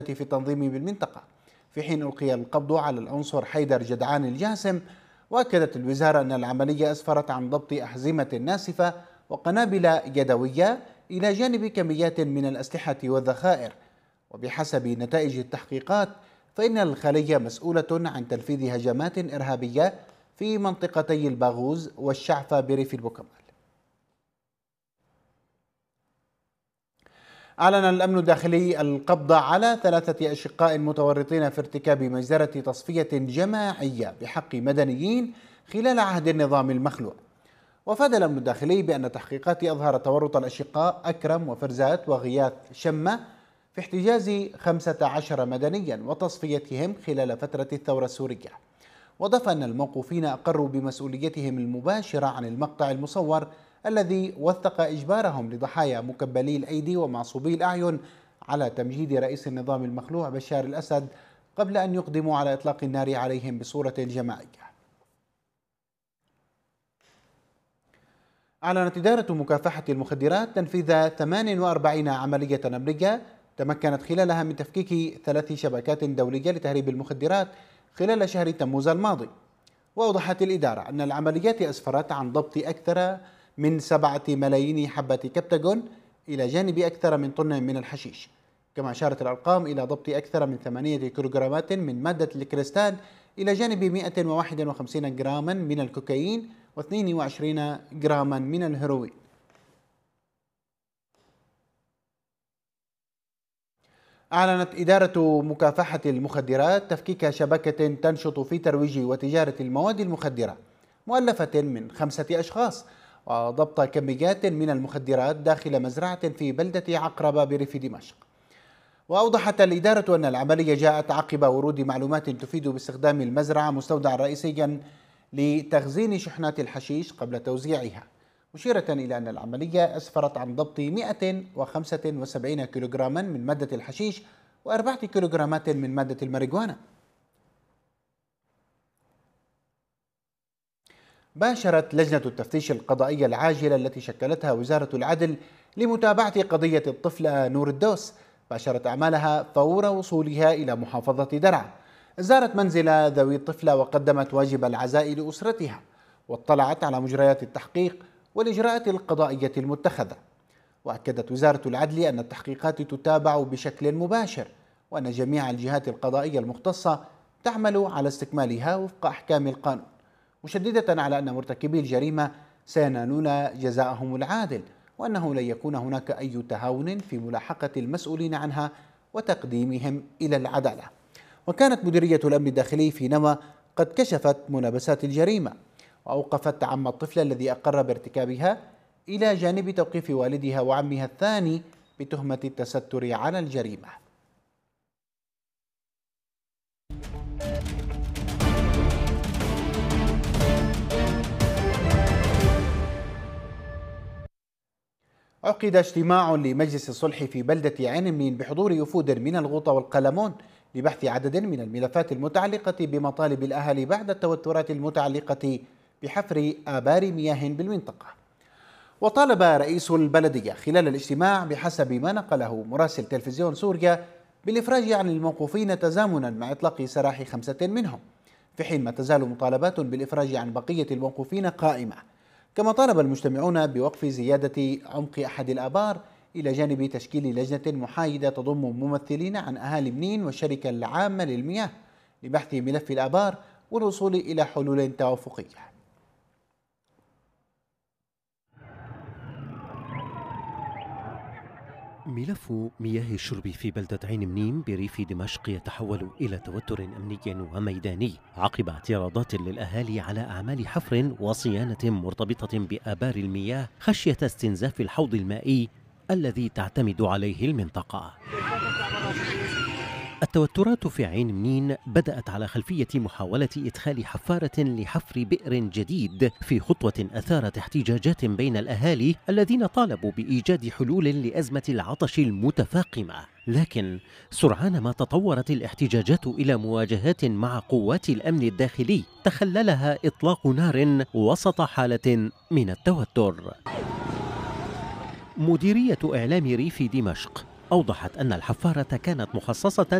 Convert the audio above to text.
في التنظيم بالمنطقة، في حين ألقي القبض على العنصر حيدر جدعان الجاسم. وأكدت الوزارة أن العملية أسفرت عن ضبط أحزمة ناسفة وقنابل يدوية إلى جانب كميات من الأسلحة والذخائر. وبحسب نتائج التحقيقات فإن الخلية مسؤولة عن تنفيذ هجمات إرهابية في منطقتي الباغوز والشعفة بريف البوكمال. أعلن الأمن الداخلي القبض على 3 أشقاء متورطين في ارتكاب مجزرة تصفية جماعية بحق مدنيين خلال عهد النظام المخلوع. وأفاد الأمن الداخلي بأن التحقيقات أظهرت تورط الأشقاء أكرم وفرزات وغياث شمة في احتجاز 15 مدنيا وتصفيتهم خلال فترة الثورة السورية. وأضاف أن الموقوفين أقروا بمسؤوليتهم المباشرة عن المقطع المصور الذي وثق إجبارهم لضحايا مكبلي الأيدي ومعصوبي الأعين على تمجيد رئيس النظام المخلوع بشار الأسد قبل أن يقدموا على إطلاق النار عليهم بصورة جماعية. أعلنت إدارة مكافحة المخدرات تنفيذ 48 عملية أمنية تمكنت خلالها من تفكيك 3 شبكات دولية لتهريب المخدرات خلال شهر تموز الماضي. وأوضحت الإدارة أن العمليات أسفرت عن ضبط أكثر من 7 ملايين حبة كبتاغون إلى جانب أكثر من طن من الحشيش. كما أشارت الأرقام إلى ضبط أكثر من 8 كيلوغرامات من مادة الكريستال إلى جانب 151 جراما من الكوكايين و22 جراما من الهيروين. أعلنت إدارة مكافحة المخدرات تفكيك شبكة تنشط في ترويج وتجارة المواد المخدرة مؤلفة من 5 أشخاص، وضبط كميات من المخدرات داخل مزرعة في بلدة عقربة بريف دمشق. وأوضحت الإدارة أن العملية جاءت عقب ورود معلومات تفيد باستخدام المزرعة مستودعا رئيسيا لتخزين شحنات الحشيش قبل توزيعها، مشيرة إلى أن العملية أسفرت عن ضبط 175 كيلوغراما من مادة الحشيش و4 كيلوغرامات من مادة الماريجوانا. باشرت لجنة التفتيش القضائية العاجلة التي شكلتها وزارة العدل لمتابعة قضية الطفلة نور الدوس باشرت أعمالها فور وصولها إلى محافظة درعا. زارت منزل ذوي الطفلة وقدمت واجب العزاء لأسرتها، واطلعت على مجريات التحقيق والإجراءات القضائية المتخذة. وأكدت وزارة العدل أن التحقيقات تتابع بشكل مباشر، وأن جميع الجهات القضائية المختصة تعمل على استكمالها وفق أحكام القانون، مشددة على أن مرتكبي الجريمة سينالون جزاءهم العادل، وأنه لن يكون هناك أي تهاون في ملاحقة المسؤولين عنها وتقديمهم إلى العدالة. وكانت مديرية الأمن الداخلي في نوى قد كشفت ملابسات الجريمة، وأوقفت عم الطفل الذي أقر بارتكابها إلى جانب توقيف والدها وعمها الثاني بتهمة التستر على الجريمة. عقد اجتماع لمجلس الصلح في بلدة عين منين بحضور وفود من الغوطة والقلمون لبحث عدد من الملفات المتعلقة بمطالب الأهالي بعد التوترات المتعلقة بحفر آبار مياه بالمنطقة. وطالب رئيس البلدية خلال الاجتماع بحسب ما نقله مراسل تلفزيون سوريا بالإفراج عن الموقوفين تزامنا مع إطلاق سراح 5 منهم، في حين ما تزال مطالبات بالإفراج عن بقية الموقوفين قائمة. كما طالب المجتمعون بوقف زيادة عمق أحد الآبار إلى جانب تشكيل لجنة محايدة تضم ممثلين عن أهالي منين والشركة العامة للمياه لبحث ملف الآبار والوصول إلى حلول توافقية. ملف مياه الشرب في بلدة عين منيم بريف دمشق يتحول إلى توتر أمني وميداني عقب اعتراضات للأهالي على أعمال حفر وصيانة مرتبطة بآبار المياه خشية استنزاف الحوض المائي الذي تعتمد عليه المنطقة. التوترات في عين منين بدأت على خلفية محاولة إدخال حفارة لحفر بئر جديد في خطوة أثارت احتجاجات بين الأهالي الذين طالبوا بإيجاد حلول لأزمة العطش المتفاقمة. لكن سرعان ما تطورت الاحتجاجات إلى مواجهات مع قوات الأمن الداخلي تخللها إطلاق نار وسط حالة من التوتر. مديرية إعلام ريف دمشق أوضحت أن الحفارة كانت مخصصة